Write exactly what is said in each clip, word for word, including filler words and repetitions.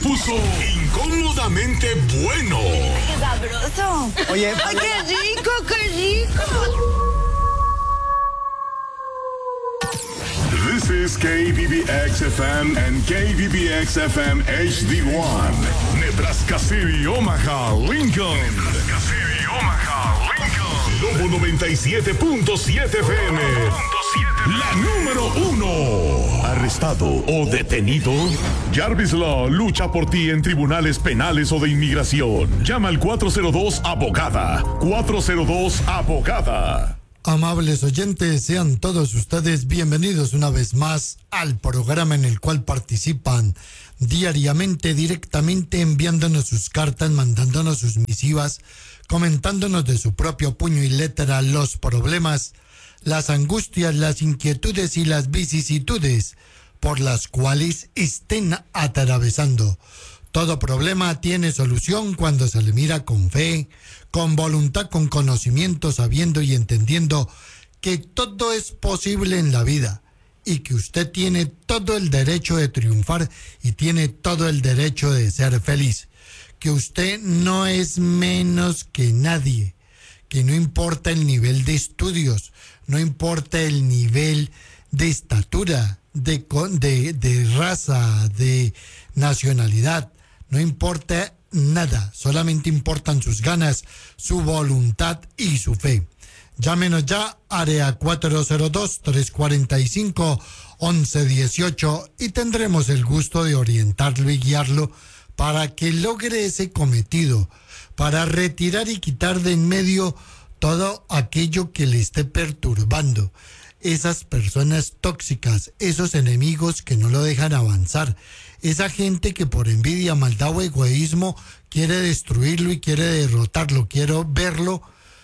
puso incómodamente bueno. ¡Qué sabroso! Oye, ¡ay, qué rico, qué rico! This is K B B X F M and K B B X F M H D one. Nebraska City, Omaha, Lincoln. Nebraska City, Omaha, Lincoln. Lobo noventa y siete punto siete F M. La número uno. ¿Arrestado o detenido? Jarvis Law lucha por ti en tribunales penales o de inmigración. Llama al cuatro cero dos abogada. cuatro cero dos abogada. Amables oyentes, sean todos ustedes bienvenidos una vez más al programa en el cual participan diariamente, directamente enviándonos sus cartas, mandándonos sus misivas, comentándonos de su propio puño y letra los problemas, las angustias, las inquietudes y las vicisitudes por las cuales estén atravesando. Todo problema tiene solución cuando se le mira con fe, con voluntad, con conocimiento, sabiendo y entendiendo que todo es posible en la vida y que usted tiene todo el derecho de triunfar y tiene todo el derecho de ser feliz. Que usted no es menos que nadie, que no importa el nivel de estudios, no importa el nivel de estatura, de, de, de raza, de nacionalidad. No importa nada, solamente importan sus ganas, su voluntad y su fe. Llámenos ya, área cuatro cero dos, tres cuatro cinco, once dieciocho y tendremos el gusto de orientarlo y guiarlo para que logre ese cometido, para retirar y quitar de en medio todo aquello que le esté perturbando. Esas personas tóxicas, esos enemigos que no lo dejan avanzar, esa gente que por envidia, maldad o egoísmo quiere destruirlo y quiere derrotarlo, quiero verlo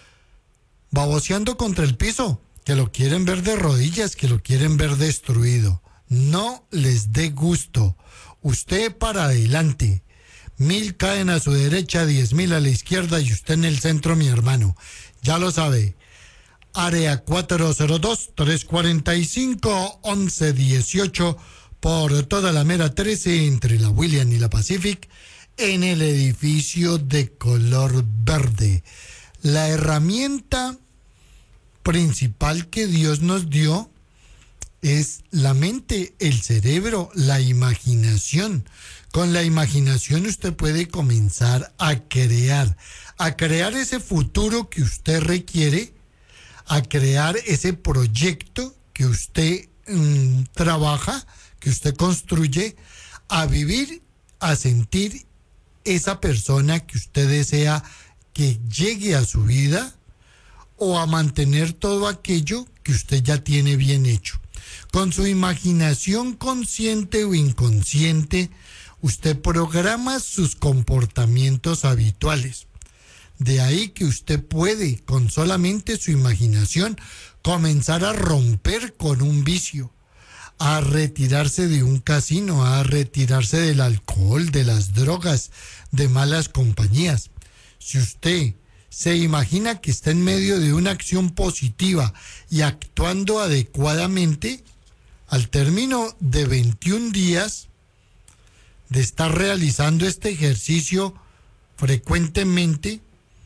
baboseando contra el piso, que lo quieren ver de rodillas, que lo quieren ver destruido. No les dé gusto. Usted para adelante. Mil caen a su derecha, diez mil a la izquierda y usted en el centro, mi hermano. Ya lo sabe. Área cuatro cero dos, tres cuatro cinco, once dieciocho por toda la mera trece entre la William y la Pacific en el edificio de color verde. La herramienta principal que Dios nos dio es la mente, el cerebro, la imaginación. Con la imaginación usted puede comenzar a crear, a crear ese futuro que usted requiere, a crear ese proyecto que usted mmm, trabaja, que usted construye, a vivir, a sentir esa persona que usted desea que llegue a su vida o a mantener todo aquello que usted ya tiene bien hecho. Con su imaginación consciente o inconsciente, usted programa sus comportamientos habituales. De ahí que usted puede, con solamente su imaginación, comenzar a romper con un vicio, a retirarse de un casino, a retirarse del alcohol, de las drogas, de malas compañías. Si usted se imagina que está en medio de una acción positiva y actuando adecuadamente, al término de veintiún días de estar realizando este ejercicio frecuentemente,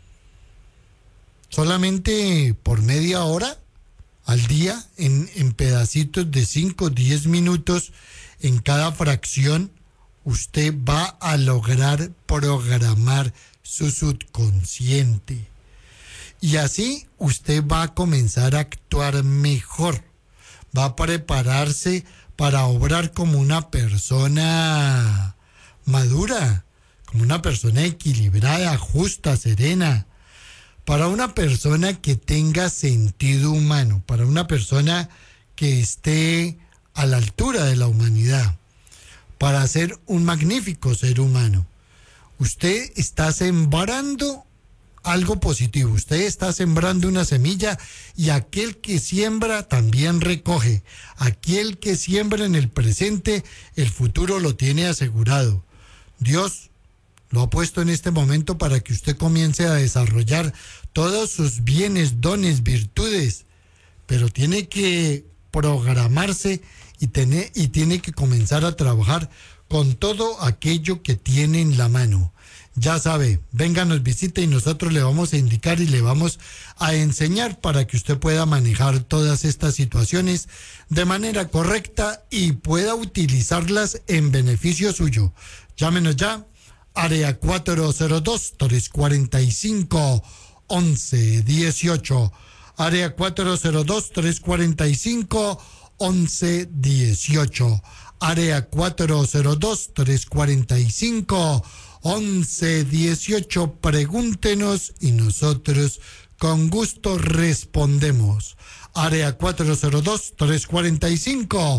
solamente por media hora al día, en, en pedacitos de cinco o diez minutos en cada fracción, usted va a lograr programar su subconsciente. Y así usted va a comenzar a actuar mejor. Va a prepararse para obrar como una persona madura, como una persona equilibrada, justa, serena. Para una persona que tenga sentido humano, para una persona que esté a la altura de la humanidad, para ser un magnífico ser humano. Usted está sembrando algo positivo, usted está sembrando una semilla y aquel que siembra también recoge. Aquel que siembra en el presente, el futuro lo tiene asegurado. Dios lo ha puesto en este momento para que usted comience a desarrollar todos sus bienes, dones, virtudes, pero tiene que programarse y, tener, y tiene que comenzar a trabajar con todo aquello que tiene en la mano. Ya sabe, venga, nos visite y nosotros le vamos a indicar y le vamos a enseñar para que usted pueda manejar todas estas situaciones de manera correcta y pueda utilizarlas en beneficio suyo. Llámenos ya, área cuatro cero dos, tres cuatro cinco, once dieciocho, área cuatro cero dos, tres cuatro cinco, once dieciocho, área cuatro cero dos, tres cuatro cinco, once dieciocho. Pregúntenos y nosotros con gusto respondemos. Área cuatro cero dos, tres cuatro cinco,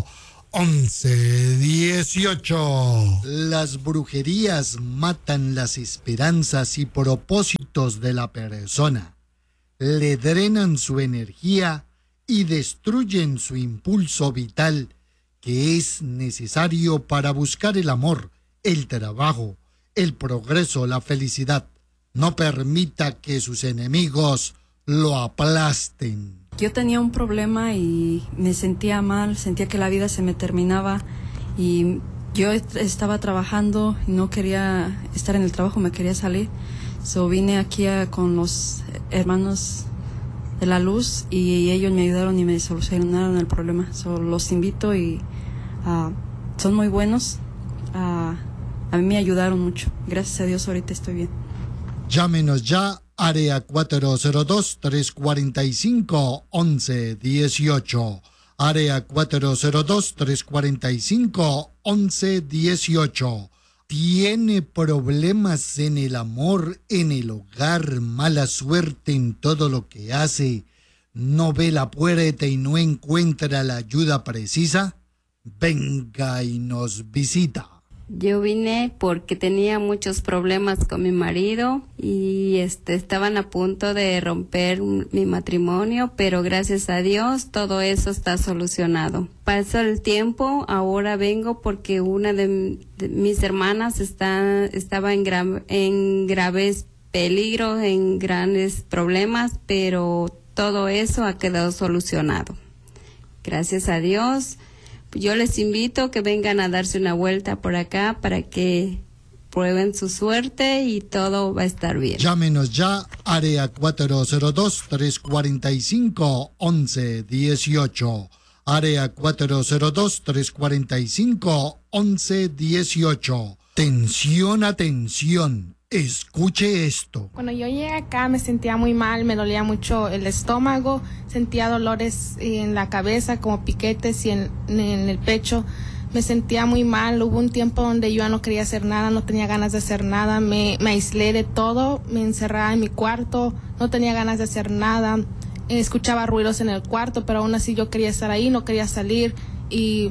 once dieciocho. Las brujerías matan las esperanzas y propósitos de la persona, le drenan su energía y destruyen su impulso vital que es necesario para buscar el amor, el trabajo, el progreso, la felicidad. No permita que sus enemigos lo aplasten. Yo tenía un problema y me sentía mal, sentía que la vida se me terminaba y yo estaba trabajando y no quería estar en el trabajo, me quería salir. So vine aquí a, con los hermanos de la luz y ellos me ayudaron y me solucionaron el problema. So los invito y uh, son muy buenos. Uh, A mí me ayudaron mucho. Gracias a Dios ahorita estoy bien. Llámenos ya, área cuatro cero dos, tres cuatro cinco, once dieciocho. Área cuatro cero dos, tres cuatro cinco, once dieciocho. ¿Tiene problemas en el amor, en el hogar, mala suerte en todo lo que hace? ¿No ve la puerta y no encuentra la ayuda precisa? Venga y nos visita. Yo vine porque tenía muchos problemas con mi marido y este estaban a punto de romper mi matrimonio, pero gracias a Dios todo eso está solucionado. Pasó el tiempo, ahora vengo porque una de, de mis hermanas está estaba en, gra, en graves peligros, en grandes problemas, pero todo eso ha quedado solucionado. Gracias a Dios. Yo les invito a que vengan a darse una vuelta por acá para que prueben su suerte y todo va a estar bien. Llámenos ya, área cuatro cero dos, tres cuatro cinco, once dieciocho. Área cuatro cero dos, tres cuatro cinco, once dieciocho. Tensión, atención. Escuche esto. Cuando yo llegué acá me sentía muy mal, me dolía mucho el estómago, sentía dolores en la cabeza como piquetes y en, en el pecho. Me sentía muy mal, hubo un tiempo donde yo ya no quería hacer nada, no tenía ganas de hacer nada, me, me aislé de todo, me encerraba en mi cuarto, no tenía ganas de hacer nada, escuchaba ruidos en el cuarto, pero aún así yo quería estar ahí, no quería salir y,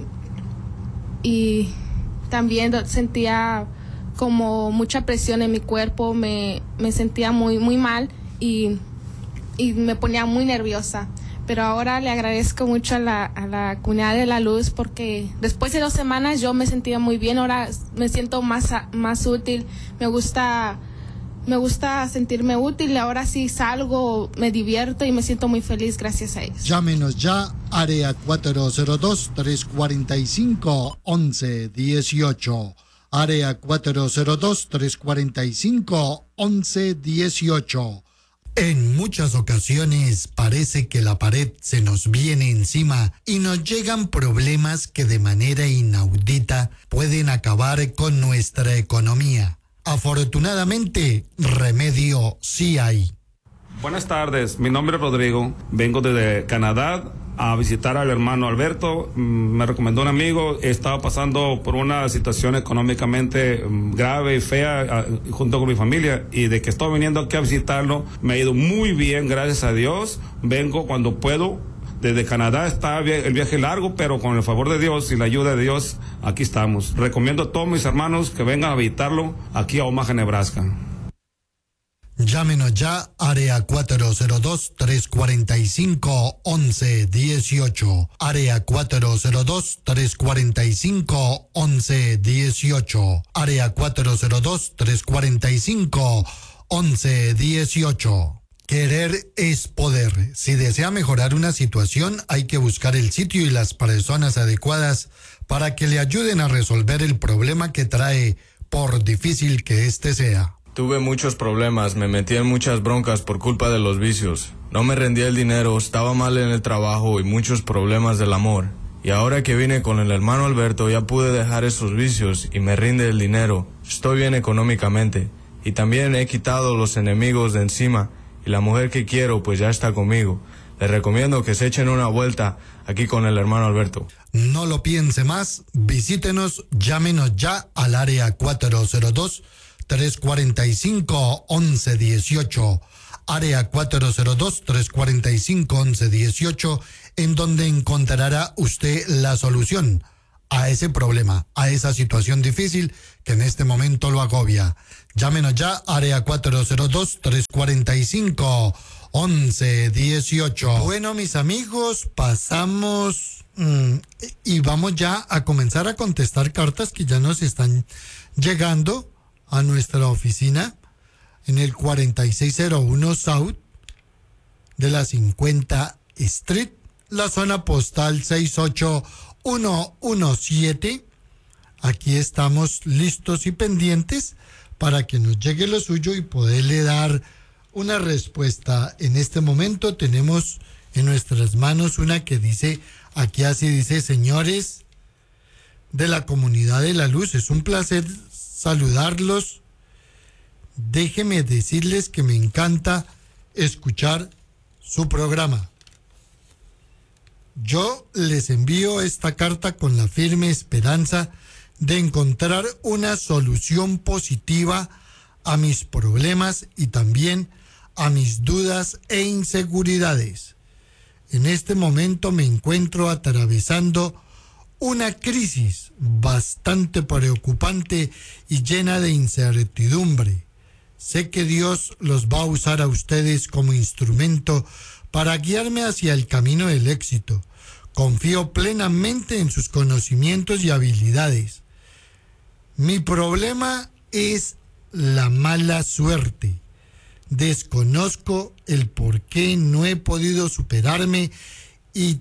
y también sentía como mucha presión en mi cuerpo, me, me sentía muy muy mal y, y me ponía muy nerviosa. Pero ahora le agradezco mucho a la, a la comunidad de la luz porque después de dos semanas yo me sentía muy bien, ahora me siento más, más útil, me gusta, me gusta sentirme útil, ahora sí salgo, me divierto y me siento muy feliz gracias a ellos. Llámenos ya, área cuatro cero dos, tres cuatro cinco, once dieciocho. Área cuatro cero dos, tres cuatro cinco, once dieciocho. En muchas ocasiones parece que la pared se nos viene encima y nos llegan problemas que de manera inaudita pueden acabar con nuestra economía. Afortunadamente, remedio sí hay. Buenas tardes, mi nombre es Rodrigo, vengo desde Canadá a visitar al hermano Alberto. Me recomendó un amigo, estaba pasando por una situación económicamente grave y fea junto con mi familia, y de que estoy viniendo aquí a visitarlo me ha ido muy bien, gracias a Dios. Vengo cuando puedo. Desde Canadá está el viaje largo, pero con el favor de Dios y la ayuda de Dios, aquí estamos. Recomiendo a todos mis hermanos que vengan a visitarlo aquí a Omaha, Nebraska. Llámenos ya, área cuatro cero dos, tres cuatro cinco, once dieciocho. Área cuatro cero dos, tres cuatro cinco, once dieciocho. Área cuatro cero dos, tres cuatro cinco, once dieciocho. Querer es poder. Si desea mejorar una situación, hay que buscar el sitio y las personas adecuadas para que le ayuden a resolver el problema que trae, por difícil que éste sea. Tuve muchos problemas, me metí en muchas broncas por culpa de los vicios. No me rendía el dinero, estaba mal en el trabajo y muchos problemas del amor. Y ahora que vine con el hermano Alberto ya pude dejar esos vicios y me rinde el dinero. Estoy bien económicamente. Y también he quitado los enemigos de encima. Y la mujer que quiero pues ya está conmigo. Les recomiendo que se echen una vuelta aquí con el hermano Alberto. No lo piense más, visítenos, llámenos ya al área cuatro cero dos, tres cuatro cinco, once dieciocho. Área cuatro cero dos, tres cuatro cinco, once dieciocho, en donde encontrará usted la solución a ese problema, a esa situación difícil que en este momento lo agobia. Llámenos ya, área cuatro cero dos, tres cuatro cinco, once dieciocho. Bueno, mis amigos, pasamos mmm, y vamos ya a comenzar a contestar cartas que ya nos están llegando a nuestra oficina en el cuarenta y seis cero uno South de la cincuenta Street, la zona postal seis ocho uno uno siete. Aquí estamos listos y pendientes para que nos llegue lo suyo y poderle dar una respuesta. En este momento tenemos en nuestras manos una que dice, aquí así dice: señores de la comunidad de la luz, es un placer saludarlos. Déjenme decirles que me encanta escuchar su programa. Yo les envío esta carta con la firme esperanza de encontrar una solución positiva a mis problemas y también a mis dudas e inseguridades. En este momento me encuentro atravesando una crisis bastante preocupante y llena de incertidumbre. Sé que Dios los va a usar a ustedes como instrumento para guiarme hacia el camino del éxito. Confío plenamente en sus conocimientos y habilidades. Mi problema es la mala suerte. Desconozco el por qué no he podido superarme y,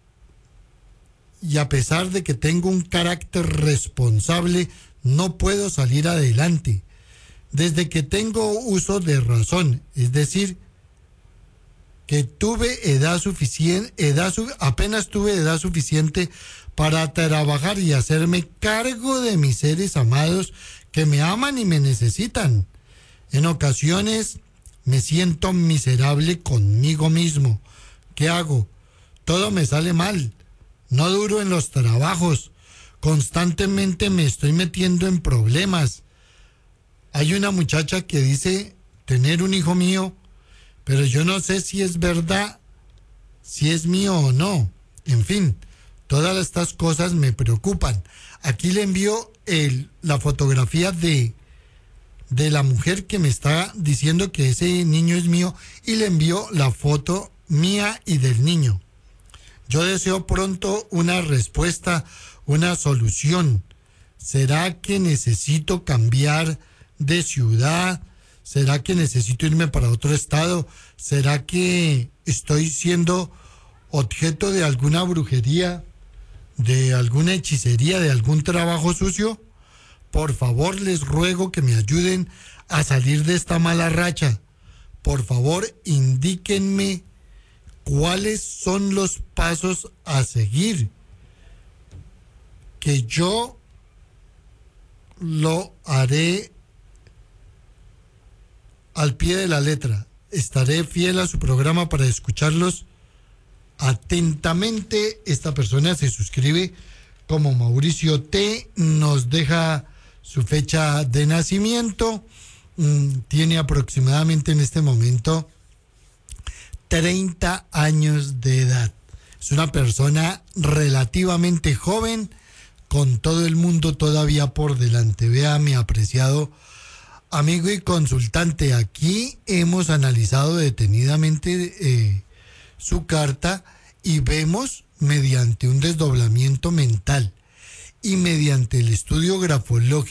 y a pesar de que tengo un carácter responsable, no puedo salir adelante. Desde que tengo uso de razón, es decir, que tuve edad suficiente, edad, apenas tuve edad suficiente para trabajar y hacerme cargo de mis seres amados que me aman y me necesitan. En ocasiones me siento miserable conmigo mismo. ¿Qué hago? Todo me sale mal. No duro en los trabajos. Constantemente me estoy metiendo en problemas. Hay una muchacha que dice tener un hijo mío, pero yo no sé si es verdad, si es mío o no. En fin, todas estas cosas me preocupan. Aquí le envío el, la fotografía de, de la mujer que me está diciendo que ese niño es mío y le envío la foto mía y del niño. Yo deseo pronto una respuesta, una solución. ¿Será que necesito cambiar de ciudad? ¿Será que necesito irme para otro estado? ¿Será que estoy siendo objeto de alguna brujería, de alguna hechicería, de algún trabajo sucio? Por favor, les ruego que me ayuden a salir de esta mala racha. Por favor, indíquenme cuáles son los pasos a seguir, que yo lo haré al pie de la letra. Estaré fiel a su programa para escucharlos atentamente. Esta persona se suscribe como Mauricio T. Nos deja su fecha de nacimiento. Mm, tiene aproximadamente en este momento treinta años de edad. Es una persona relativamente joven, con todo el mundo todavía por delante. Vea, mi apreciado amigo y consultante, aquí hemos analizado detenidamente eh, su carta y vemos mediante un desdoblamiento mental y mediante el estudio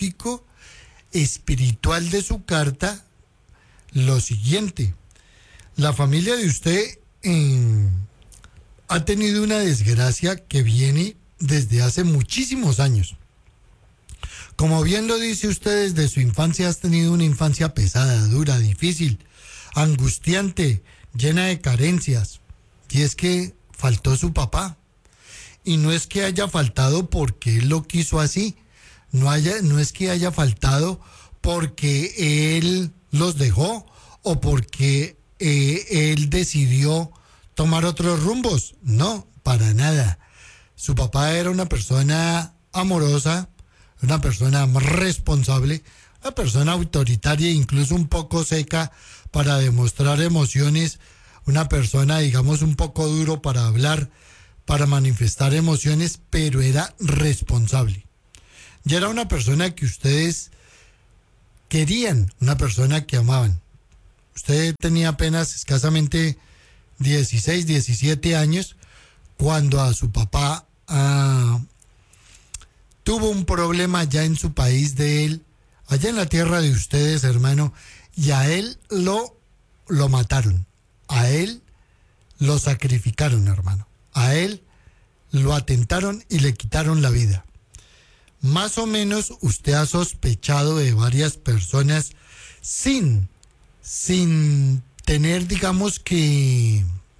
grafológico espiritual de su carta lo siguiente. la familia de usted eh, ha tenido una desgracia que viene desde hace muchísimos años. Como bien lo dice usted, desde su infancia has tenido una infancia pesada, dura, difícil, angustiante, llena de carencias. Y es que faltó su papá. Y no es que haya faltado porque él lo quiso así. No, haya, no es que haya faltado porque él los dejó o porque eh, él decidió tomar otros rumbos. No, para nada. Su papá era una persona amorosa, una persona responsable, una persona autoritaria, incluso un poco seca para demostrar emociones, una persona, digamos, un poco duro para hablar, para manifestar emociones, pero era responsable. Y era una persona que ustedes querían, una persona que amaban. Usted tenía apenas escasamente dieciséis, diecisiete años cuando a su papá ah, tuvo un problema allá en su país de él, allá en la tierra de ustedes, hermano, y a él lo, lo mataron, a él lo sacrificaron, hermano, a él lo atentaron y le quitaron la vida. Más o menos usted ha sospechado de varias personas sin, sin tener, digamos que,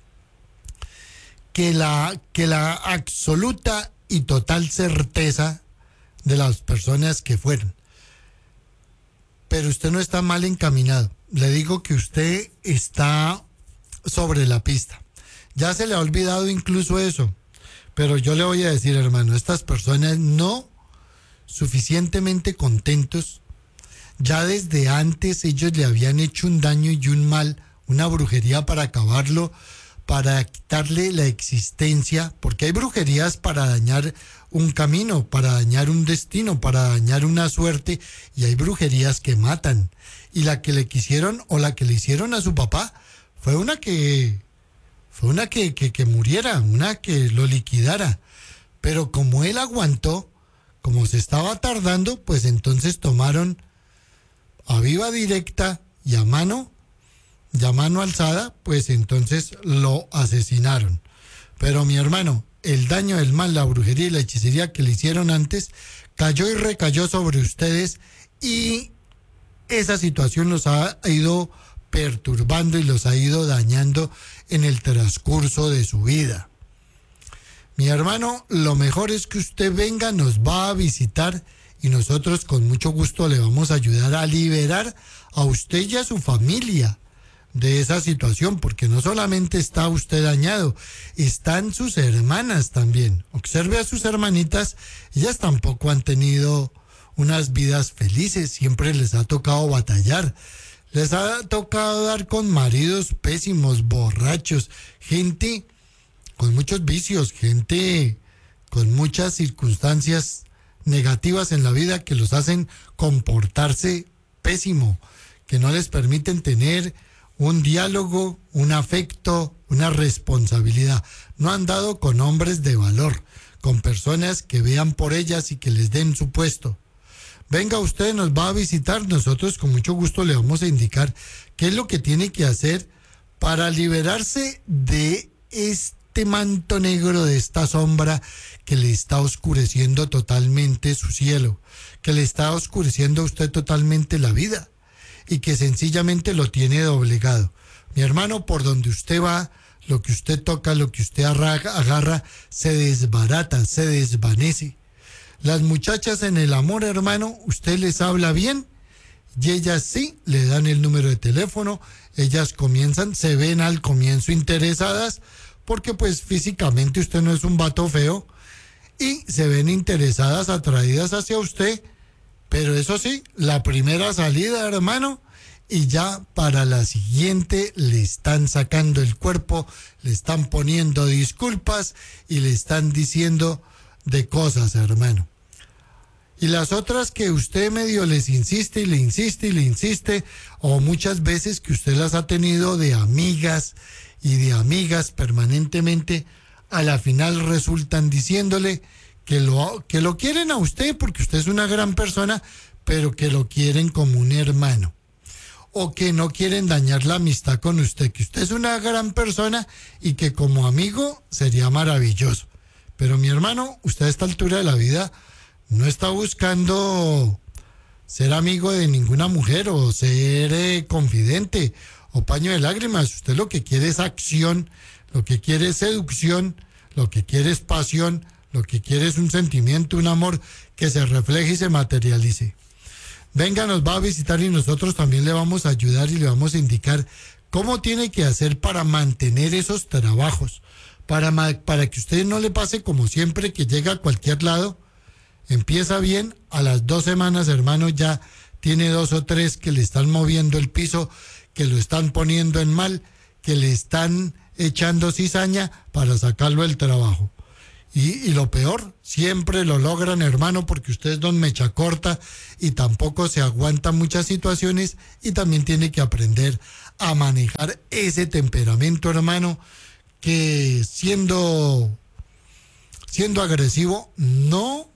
que la, que la absoluta y total certeza de las personas que fueron. Pero usted no está mal encaminado. Le digo que usted está sobre la pista. Ya se le ha olvidado incluso eso. Pero yo le voy a decir, hermano, estas personas no suficientemente contentos. Ya desde antes ellos le habían hecho un daño y un mal, una brujería para acabarlo, para quitarle la existencia, porque hay brujerías para dañar un camino, para dañar un destino, para dañar una suerte, y hay brujerías que matan. Y la que le quisieron o la que le hicieron a su papá fue una que fue una que, que, que muriera, una que lo liquidara. Pero como él aguantó, como se estaba tardando, pues entonces tomaron a viva directa y a mano, y a mano alzada, pues entonces lo asesinaron. Pero mi hermano, el daño, el mal, la brujería y la hechicería que le hicieron antes, cayó y recayó sobre ustedes, y esa situación los ha ido perturbando y los ha ido dañando en el transcurso de su vida. Mi hermano, lo mejor es que usted venga, nos va a visitar y nosotros con mucho gusto le vamos a ayudar a liberar a usted y a su familia de esa situación, porque no solamente está usted dañado, están sus hermanas también. Observe a sus hermanitas, ellas tampoco han tenido unas vidas felices, siempre les ha tocado batallar, les ha tocado dar con maridos pésimos, borrachos, gente con muchos vicios, gente con muchas circunstancias negativas en la vida que los hacen comportarse pésimo, que no les permiten tener un diálogo, un afecto, una responsabilidad. No han dado con hombres de valor, con personas que vean por ellas y que les den su puesto. Venga usted, nos va a visitar, nosotros con mucho gusto le vamos a indicar qué es lo que tiene que hacer para liberarse de este manto negro, de esta sombra que le está oscureciendo totalmente su cielo, que le está oscureciendo a usted totalmente la vida y que sencillamente lo tiene doblegado. Mi hermano, por donde usted va, lo que usted toca, lo que usted agarra, agarra se desbarata, se desvanece. Las muchachas en el amor, hermano, usted les habla bien y ellas sí le dan el número de teléfono, ellas comienzan, se ven al comienzo interesadas, porque pues físicamente usted no es un vato feo, y se ven interesadas, atraídas hacia usted, pero eso sí, la primera salida, hermano, y ya para la siguiente le están sacando el cuerpo, le están poniendo disculpas y le están diciendo de cosas, hermano. Y las otras que usted medio les insiste y le insiste y le insiste, o muchas veces que usted las ha tenido de amigas y de amigas permanentemente, a la final resultan diciéndole que lo, que lo quieren a usted porque usted es una gran persona, pero que lo quieren como un hermano. o que no quieren dañar la amistad con usted, que usted es una gran persona y que como amigo sería maravilloso. Pero mi hermano, usted a esta altura de la vida no está buscando ser amigo de ninguna mujer o ser eh, confidente o paño de lágrimas. Usted lo que quiere es acción, lo que quiere es seducción, lo que quiere es pasión, lo que quiere es un sentimiento, un amor que se refleje y se materialice. Venga, nos va a visitar y nosotros también le vamos a ayudar y le vamos a indicar cómo tiene que hacer para mantener esos trabajos, para, para que usted no le pase como siempre que llega a cualquier lado, empieza bien, a las dos semanas, hermano, ya tiene dos o tres que le están moviendo el piso, que lo están poniendo en mal, que le están echando cizaña para sacarlo del trabajo. Y, y lo peor, siempre lo logran, hermano, porque usted es don mecha corta y tampoco se aguanta muchas situaciones y también tiene que aprender a manejar ese temperamento, hermano, que siendo, siendo agresivo no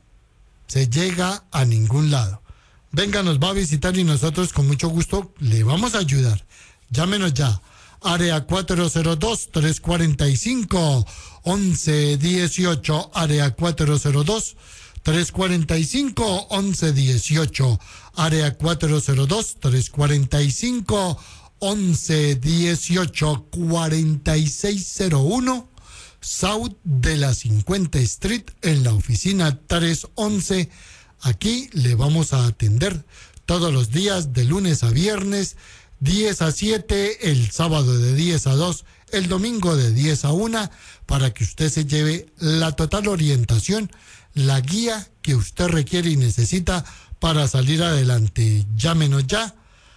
se llega a ningún lado. Venga, nos va a visitar y nosotros con mucho gusto le vamos a ayudar. Llámenos ya. Área cuatro cero dos, tres cuatro cinco, once dieciocho, área cuatro cero dos, tres cuatro cinco, once dieciocho, área cuatro cero dos, tres cuatro cinco, once dieciocho, cuarenta y seis cero uno, South de la cincuenta Street, en la oficina trescientos once. Aquí le vamos a atender todos los días de lunes a viernes, diez a siete, el sábado de diez a dos, el domingo de diez a una, para que usted se lleve la total orientación, la guía que usted requiere y necesita para salir adelante. Llámenos ya,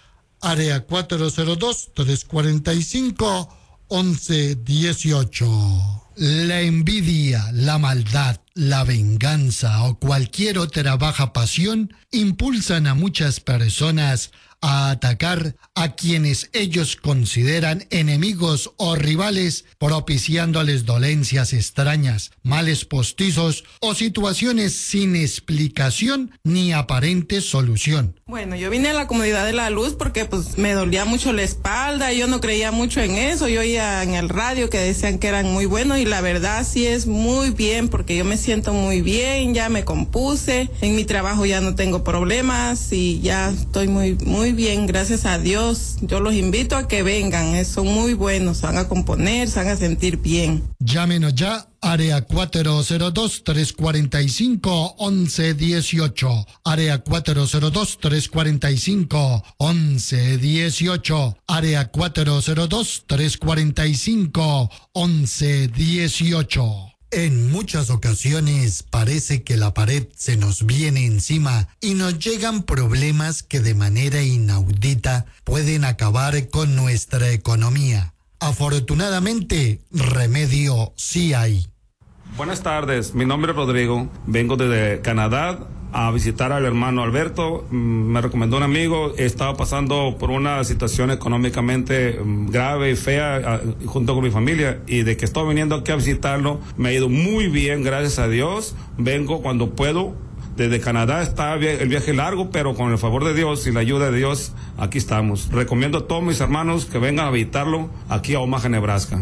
área cuatro cero dos, tres cuatro cinco, once dieciocho. La envidia, la maldad, la venganza o cualquier otra baja pasión impulsan a muchas personas a atacar a quienes ellos consideran enemigos o rivales, propiciándoles dolencias extrañas, males postizos o situaciones sin explicación ni aparente solución. Bueno, yo vine a la Comunidad de la Luz porque pues me dolía mucho la espalda y yo no creía mucho en eso. Yo oía en el radio que decían que eran muy buenos y la verdad sí es muy bien porque yo me siento muy bien, ya me compuse, en mi trabajo ya no tengo problemas y ya estoy muy, muy bien, gracias a Dios. Yo los invito a que vengan, son muy buenos, se van a componer, se van a sentir bien. Llámenos ya, área cuatro cero dos, tres cuatro cinco, once dieciocho, área cuatro cero dos, tres cuatro cinco, once dieciocho, área cuatro cero dos, tres cuatro cinco, once dieciocho. En muchas ocasiones parece que la pared se nos viene encima y nos llegan problemas que de manera inaudita pueden acabar con nuestra economía. Afortunadamente, remedio sí hay. Buenas tardes, mi nombre es Rodrigo, vengo desde Canadá a visitar al hermano Alberto. Me recomendó un amigo, estaba pasando por una situación económicamente grave y fea junto con mi familia, y de que estoy viniendo aquí a visitarlo me ha ido muy bien, gracias a Dios. Vengo cuando puedo. Desde Canadá está el viaje largo, pero con el favor de Dios y la ayuda de Dios, aquí estamos. Recomiendo a todos mis hermanos que vengan a visitarlo aquí a Omaha, Nebraska.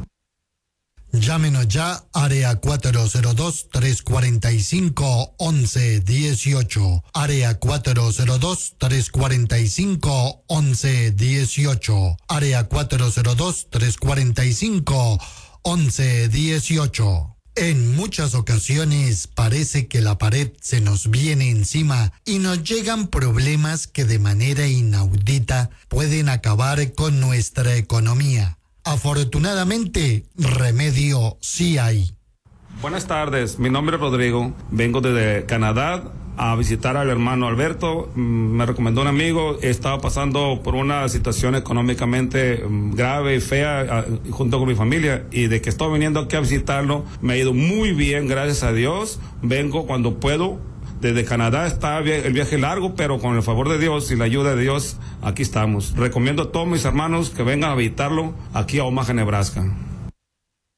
Llámenos ya, área cuatro cero dos, tres cuatro cinco, once dieciocho, área cuatro cero dos, tres cuatro cinco, once dieciocho, área cuatro cero dos, tres cuatro cinco, once dieciocho. En muchas ocasiones parece que la pared se nos viene encima y nos llegan problemas que de manera inaudita pueden acabar con nuestra economía. Afortunadamente, remedio sí hay. Buenas tardes, mi nombre es Rodrigo, vengo desde Canadá a visitar al hermano Alberto. Me recomendó un amigo, estaba pasando por una situación económicamente grave y fea junto con mi familia, y de que estoy viniendo aquí a visitarlo me ha ido muy bien, gracias a Dios. Vengo cuando puedo. Desde Canadá está el viaje largo, pero con el favor de Dios y la ayuda de Dios, aquí estamos. Recomiendo a todos mis hermanos que vengan a visitarlo aquí a Omaha, Nebraska.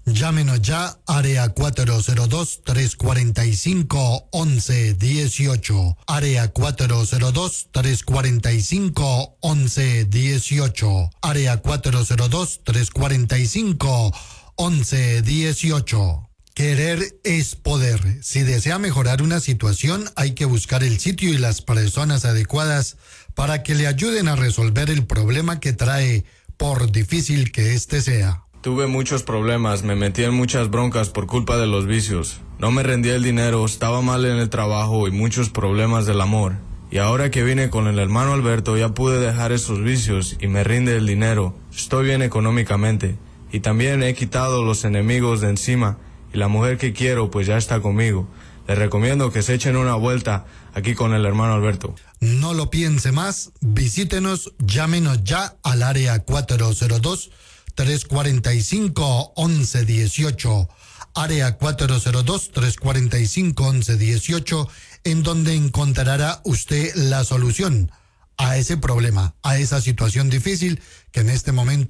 Llámenos ya, área cuatro cero dos, tres cuatro cinco, once dieciocho. Área cuatro cero dos, tres cuatro cinco, once dieciocho. Área cuatro cero dos, tres cuatro cinco, once dieciocho. Querer es poder. Si desea mejorar una situación, hay que buscar el sitio y las personas adecuadas para que le ayuden a resolver el problema que trae, por difícil que éste sea. Tuve muchos problemas, me metí en muchas broncas por culpa de los vicios. No me rendía el dinero, estaba mal en el trabajo y muchos problemas del amor. Y ahora que vine con el hermano Alberto ya pude dejar esos vicios y me rinde el dinero. Estoy bien económicamente. Y también he quitado los enemigos de encima. Y la mujer que quiero pues ya está conmigo. Les recomiendo que se echen una vuelta aquí con el hermano Alberto. No lo piense más, visítenos, llámenos ya al área cuatro cero dos, tres cuatro cinco, once dieciocho. Área cuatro cero dos, tres cuatro cinco, once dieciocho, en donde encontrará usted la solución a ese problema, a esa situación difícil que en este momento